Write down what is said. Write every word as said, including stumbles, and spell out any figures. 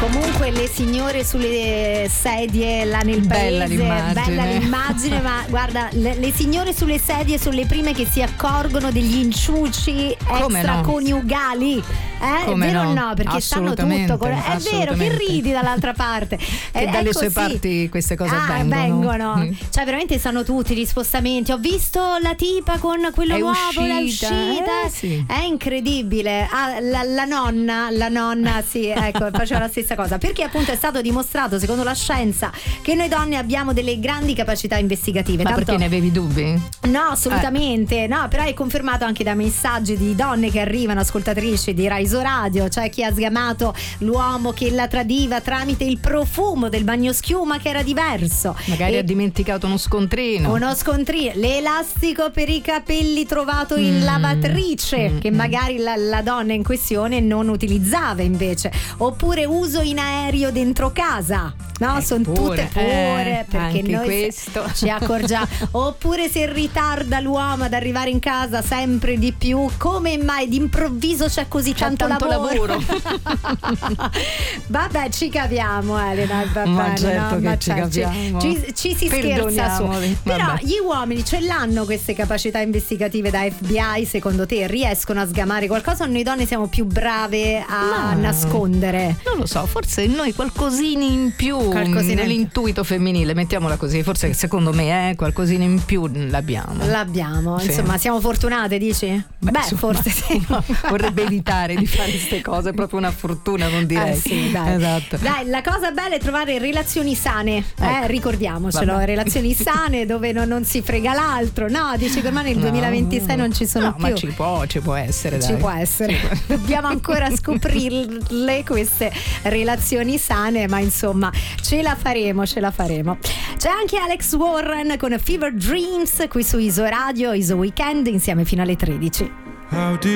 Comunque le signore sulle sedie là nel bella paese, l'immagine. bella l'immagine, ma guarda, le, le signore sulle sedie sono le prime che si accorgono degli inciuci Come extraconiugali. Eh? Come È vero o no? no? Perché sanno Assolutamente, tutto. Con... È vero, che assolutamente. ridi dall'altra parte. Che È- dalle è sue così. parti queste cose ah, avvengono. vengono. Mm. Cioè veramente sanno tutti gli spostamenti. Ho visto la tipa con quello È nuovo, uscita, è uscita. eh, sì. È incredibile. Ah, la, la nonna, la nonna, sì, ecco, faceva la stessa cosa. Perché appunto è stato dimostrato, secondo la scienza, che noi donne abbiamo delle grandi capacità investigative. Ma Tanto- perché ne avevi dubbi? No, assolutamente, no, però è confermato anche da messaggi di donne che arrivano, ascoltatrici di Rai Radio, cioè chi ha sgamato l'uomo che la tradiva tramite il profumo del bagnoschiuma che era diverso. Magari E- ha dimenticato uno scontrino. uno scontrino, l'elastico per i capelli trovato in Mm, lavatrice, mm, che mm. magari la, la donna in questione non utilizzava invece, oppure uso in aereo dentro casa. No, Eh, sono pure, tutte pure eh, perché anche noi questo. ci accorgiamo. Oppure se ritarda l'uomo ad arrivare in casa sempre di più, come mai d'improvviso c'è così C'è tanto, tanto lavoro. Vabbè, ci capiamo, Elena, va Ma bene, certo no? che Ma ci certo, capiamo. ci, ci si scherza su. Perdoniamoli, Però vabbè. gli uomini ce l'hanno queste capacità investigative da F B I, secondo te? Riescono a sgamare qualcosa o noi donne siamo più brave a No. nascondere? Non lo so, forse noi qualcosina in più Qualcosina in più. nell'intuito femminile, mettiamola così, forse secondo me eh, qualcosina in più l'abbiamo. L'abbiamo, Sì. insomma, siamo fortunate, dici? Beh, insomma, forse sì. no, vorrebbe evitare di fare queste cose, è proprio una fortuna, non direi. Eh sì, dai. Esatto. Dai, la cosa bella è trovare relazioni sane, eh, Ecco. ricordiamocelo, Vabbè. relazioni sane dove non, non si frega l'altro. No, dici che ormai nel No, duemilaventisei non ci sono no, più. ma ci può, ci può essere, dai. Ci può essere, dobbiamo ancora scoprirle queste relazioni sane, ma insomma ce la faremo, ce la faremo. C'è anche Alex Warren con Fever Dreams qui su Iso Radio, Iso Weekend, insieme fino alle tredici. How do